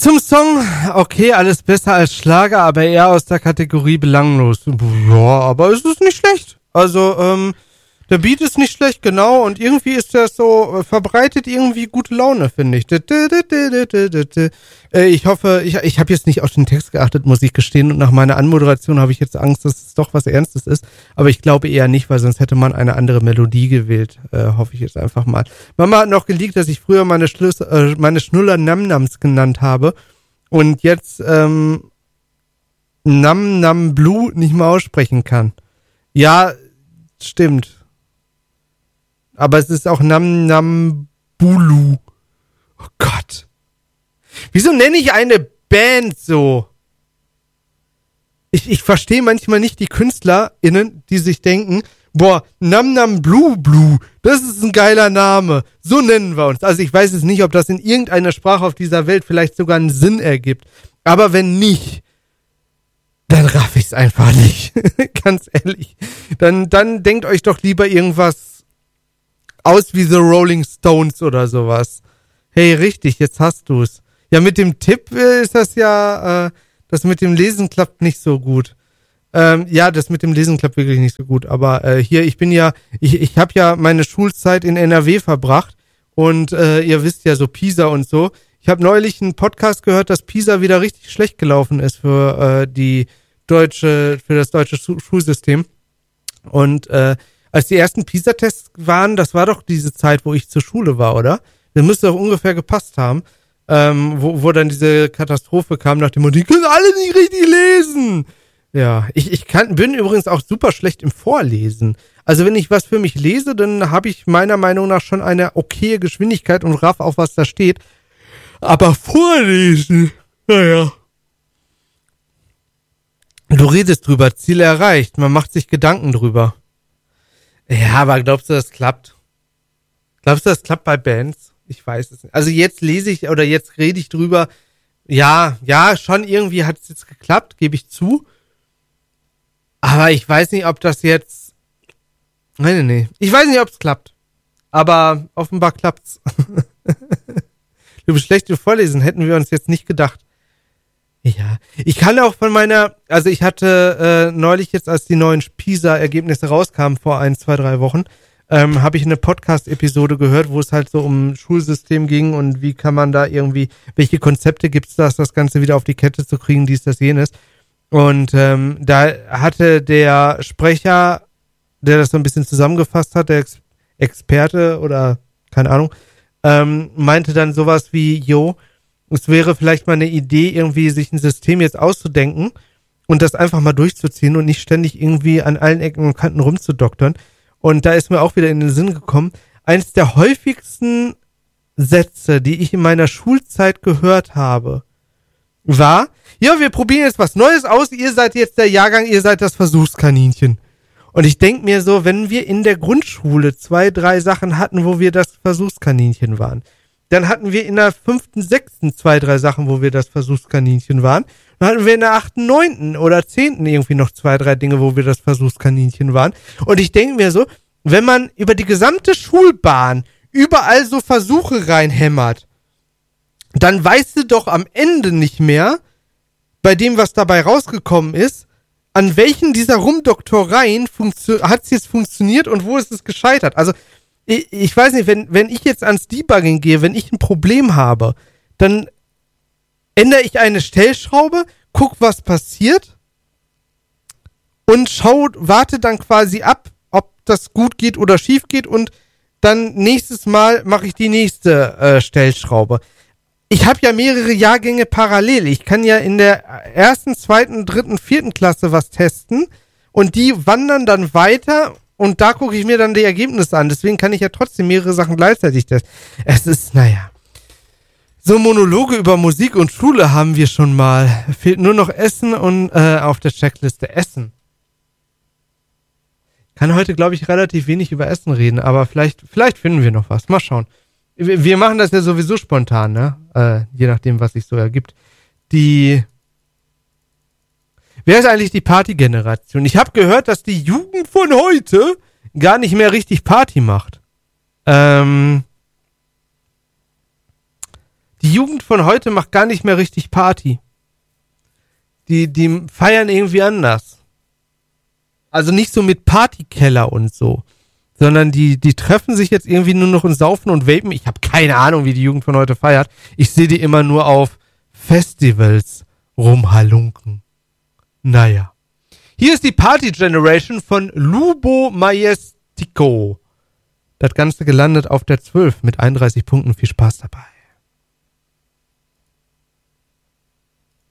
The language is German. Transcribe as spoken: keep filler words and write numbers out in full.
Zum Song, okay, alles besser als Schlager, aber eher aus der Kategorie belanglos. Ja, aber es ist nicht schlecht. Also, ähm, der Beat ist nicht schlecht, genau, und irgendwie ist das so, äh, verbreitet irgendwie gute Laune, finde ich. Äh, ich hoffe, ich, ich habe jetzt nicht auf den Text geachtet, muss ich gestehen, und nach meiner Anmoderation habe ich jetzt Angst, dass es doch was Ernstes ist, aber ich glaube eher nicht, weil sonst hätte man eine andere Melodie gewählt, äh, hoffe ich jetzt einfach mal. Mama hat noch geleakt, dass ich früher meine, Schlüs äh, meine Schnuller Nam-Nams genannt habe und jetzt ähm, Nam Nam Blue nicht mehr aussprechen kann. Ja, stimmt. Aber es ist auch Nam Nam Bulu. Oh Gott. Wieso nenne ich eine Band so? Ich, ich verstehe manchmal nicht die KünstlerInnen, die sich denken, boah, Nam Nam Blue Blue, das ist ein geiler Name. So nennen wir uns. Also ich weiß jetzt nicht, ob das in irgendeiner Sprache auf dieser Welt vielleicht sogar einen Sinn ergibt. Aber wenn nicht, dann raff ich's einfach nicht. Ganz ehrlich. Dann, dann denkt euch doch lieber irgendwas aus wie The Rolling Stones oder sowas. Hey, richtig, jetzt hast du's. Ja, mit dem Tipp äh, ist das ja, äh, das mit dem Lesen klappt nicht so gut. Ähm, ja, das mit dem Lesen klappt wirklich nicht so gut. Aber äh, hier, ich bin ja, ich, ich habe ja meine Schulzeit in N R W verbracht und äh, ihr wisst ja so Pisa und so. Ich habe neulich einen Podcast gehört, dass Pisa wieder richtig schlecht gelaufen ist für äh, die deutsche, für das deutsche Schu- Schulsystem. Und äh, als die ersten PISA-Tests waren, das war doch diese Zeit, wo ich zur Schule war, oder? Das müsste doch ungefähr gepasst haben, ähm, wo, wo dann diese Katastrophe kam nach dem Motto, die können alle nicht richtig lesen. Ja, ich, ich kann, bin übrigens auch super schlecht im Vorlesen. Also wenn ich was für mich lese, dann habe ich meiner Meinung nach schon eine okaye Geschwindigkeit und raff auch, was da steht. Aber vorlesen, naja. Du redest drüber, Ziel erreicht, man macht sich Gedanken drüber. Ja, aber glaubst du, das klappt? Glaubst du, das klappt bei Bands? Ich weiß es nicht. Also jetzt lese ich oder jetzt rede ich drüber. Ja, ja, schon irgendwie hat es jetzt geklappt, gebe ich zu. Aber ich weiß nicht, ob das jetzt... Nee, nee, nee. Ich weiß nicht, ob es klappt. Aber offenbar klappt's. Du bist schlecht im Vorlesen, hätten wir uns jetzt nicht gedacht. Ja, ich kann auch von meiner, also ich hatte äh, neulich jetzt, als die neuen PISA-Ergebnisse rauskamen vor ein, zwei, drei Wochen, ähm, habe ich eine Podcast-Episode gehört, wo es halt so um Schulsystem ging und wie kann man da irgendwie, welche Konzepte gibt's da, das Ganze wieder auf die Kette zu kriegen, dies, das, jenes. Und ähm, da hatte der Sprecher, der das so ein bisschen zusammengefasst hat, der Ex- Experte oder keine Ahnung, ähm, meinte dann sowas wie, jo, es wäre vielleicht mal eine Idee, irgendwie sich ein System jetzt auszudenken und das einfach mal durchzuziehen und nicht ständig irgendwie an allen Ecken und Kanten rumzudoktern. Und da ist mir auch wieder in den Sinn gekommen, eins der häufigsten Sätze, die ich in meiner Schulzeit gehört habe, war, ja, wir probieren jetzt was Neues aus, ihr seid jetzt der Jahrgang, ihr seid das Versuchskaninchen. Und ich denke mir so, wenn wir in der Grundschule zwei, drei Sachen hatten, wo wir das Versuchskaninchen waren, dann hatten wir in der fünften, sechsten zwei, drei Sachen, wo wir das Versuchskaninchen waren. Dann hatten wir in der achten, neunten oder zehnten irgendwie noch zwei, drei Dinge, wo wir das Versuchskaninchen waren. Und ich denke mir so, wenn man über die gesamte Schulbahn überall so Versuche reinhämmert, dann weißt du doch am Ende nicht mehr, bei dem, was dabei rausgekommen ist, an welchen dieser Rumdoktoreien funktio- hat es jetzt funktioniert und wo ist es gescheitert. Also ich, ich weiß nicht, wenn, wenn ich jetzt ans Debugging gehe, wenn ich ein Problem habe, dann ändere ich eine Stellschraube, guck, was passiert und schau, warte dann quasi ab, ob das gut geht oder schief geht und dann nächstes Mal mache ich die nächste äh, Stellschraube. Ich habe ja mehrere Jahrgänge parallel. Ich kann ja in der ersten, zweiten, dritten, vierten Klasse was testen und die wandern dann weiter und da gucke ich mir dann die Ergebnisse an. Deswegen kann ich ja trotzdem mehrere Sachen gleichzeitig testen. Es ist, naja. So Monologe über Musik und Schule haben wir schon mal. Fehlt nur noch Essen und äh, auf der Checkliste Essen. Kann heute, glaube ich, relativ wenig über Essen reden, aber vielleicht, vielleicht finden wir noch was. Mal schauen. Wir, wir machen das ja sowieso spontan, ne? Äh, je nachdem, was sich so ergibt. Die Wer ist eigentlich die Partygeneration? Ich habe gehört, dass die Jugend von heute gar nicht mehr richtig Party macht. Ähm, die Die Jugend von heute macht gar nicht mehr richtig Party. Die, die feiern irgendwie anders. Also nicht so mit Partykeller und so, sondern die, die treffen sich jetzt irgendwie nur noch und saufen und vapen. Ich habe keine Ahnung, wie die Jugend von heute feiert. Ich sehe die immer nur auf Festivals rumhalunken. Naja. Hier ist die Party Generation von Lubo Majestico. Das Ganze gelandet auf der zwölf mit einunddreißig Punkten. Viel Spaß dabei.